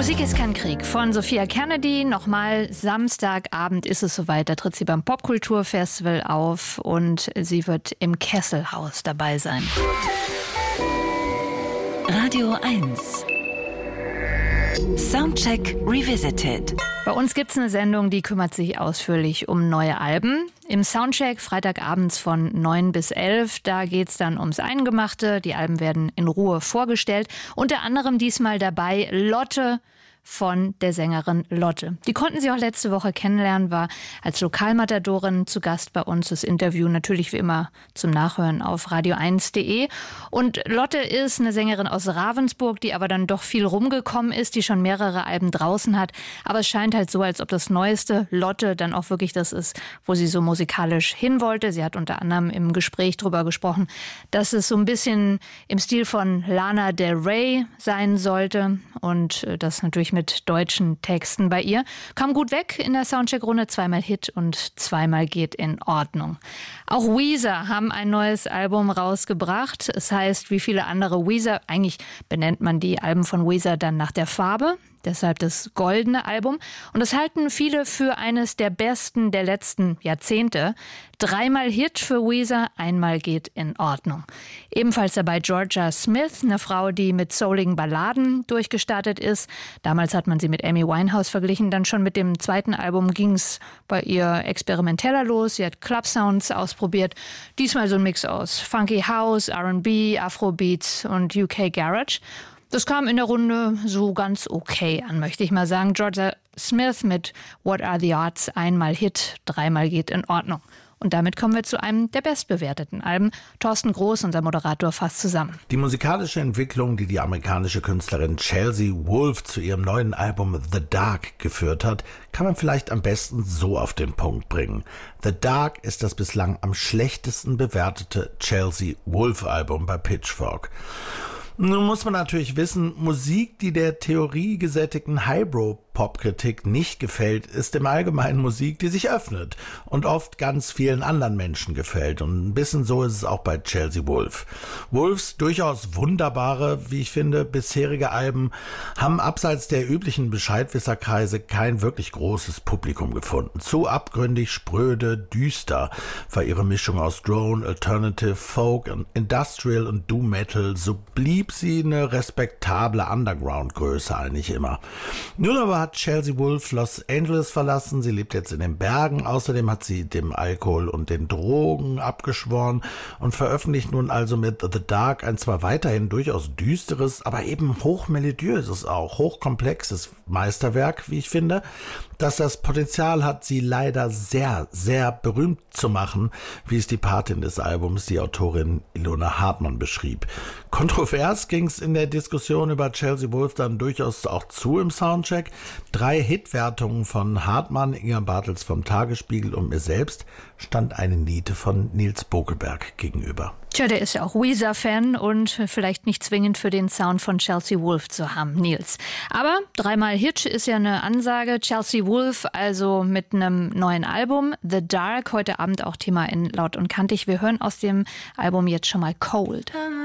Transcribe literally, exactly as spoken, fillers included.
Musik ist kein Krieg von Sophia Kennedy. Nochmal, Samstagabend ist es soweit. Da tritt sie beim Popkulturfestival auf und sie wird im Kesselhaus dabei sein. Radio eins. Soundcheck Revisited. Bei uns gibt es eine Sendung, die kümmert sich ausführlich um neue Alben. Im Soundcheck freitagabends von neun bis elf, da geht es dann ums Eingemachte. Die Alben werden in Ruhe vorgestellt. Unter anderem diesmal dabei Lotte von der Sängerin Lotte. Die konnten Sie auch letzte Woche kennenlernen, war als Lokalmatadorin zu Gast bei uns. Das Interview natürlich wie immer zum Nachhören auf radio eins punkt de. Und Lotte ist eine Sängerin aus Ravensburg, die aber dann doch viel rumgekommen ist, die schon mehrere Alben draußen hat. Aber es scheint halt so, als ob das neueste Lotte dann auch wirklich das ist, wo sie so musikalisch hin wollte. Sie hat unter anderem im Gespräch darüber gesprochen, dass es so ein bisschen im Stil von Lana Del Rey sein sollte und das natürlich mit deutschen Texten bei ihr. Kam gut weg in der Soundcheck-Runde, zweimal Hit und zweimal geht in Ordnung. Auch Weezer haben ein neues Album rausgebracht. Es heißt, wie viele andere Weezer, eigentlich benennt man die Alben von Weezer dann nach der Farbe. Deshalb das goldene Album. Und das halten viele für eines der besten der letzten Jahrzehnte. Dreimal Hit für Weezer, einmal geht in Ordnung. Ebenfalls dabei Georgia Smith, eine Frau, die mit souligen Balladen durchgestartet ist. Damals hat man sie mit Amy Winehouse verglichen. Dann schon mit dem zweiten Album ging es bei ihr experimenteller los. Sie hat Club-Sounds ausprobiert. Diesmal so ein Mix aus Funky House, R and B, Afrobeats und U K Garage. Das kam in der Runde so ganz okay an, möchte ich mal sagen. Georgia Smith mit What Are the Odds? Einmal Hit, dreimal geht in Ordnung. Und damit kommen wir zu einem der bestbewerteten Alben. Thorsten Groß, unser Moderator, fasst zusammen. Die musikalische Entwicklung, die die amerikanische Künstlerin Chelsea Wolfe zu ihrem neuen Album The Dark geführt hat, kann man vielleicht am besten so auf den Punkt bringen. The Dark ist das bislang am schlechtesten bewertete Chelsea Wolfe-Album bei Pitchfork. Nun muss man natürlich wissen, Musik, die der theoriegesättigten Highbrow-Pop-Kritik nicht gefällt, ist im Allgemeinen Musik, die sich öffnet und oft ganz vielen anderen Menschen gefällt. Und ein bisschen so ist es auch bei Chelsea Wolfe. Wolfes durchaus wunderbare, wie ich finde, bisherige Alben haben abseits der üblichen Bescheidwisserkreise kein wirklich großes Publikum gefunden. Zu abgründig, spröde, düster war ihre Mischung aus Drone, Alternative, Folk, Industrial und Doom Metal. So blieb sie eine respektable Underground-Größe eigentlich immer. Nun aber hat Chelsea Wolfe Los Angeles verlassen, sie lebt jetzt in den Bergen, außerdem hat sie dem Alkohol und den Drogen abgeschworen und veröffentlicht nun also mit The Dark ein zwar weiterhin durchaus düsteres, aber eben hochmelodiöses auch, hochkomplexes Meisterwerk, wie ich finde, das das Potenzial hat, sie leider sehr, sehr berühmt zu machen, wie es die Patin des Albums, die Autorin Ilona Hartmann, beschrieb. Kontrovers ging es in der Diskussion über Chelsea Wolfe dann durchaus auch zu im Soundcheck. Drei Hitwertungen von Hartmann, Inga Bartels vom Tagesspiegel und mir selbst stand eine Niete von Nils Bokelberg gegenüber. Tja, der ist ja auch Weezer-Fan und vielleicht nicht zwingend für den Sound von Chelsea Wolfe zu haben, Nils. Aber dreimal Hit ist ja eine Ansage. Chelsea Wolfe also mit einem neuen Album, The Dark, heute Abend auch Thema in Laut und Kantig. Wir hören aus dem Album jetzt schon mal Cold.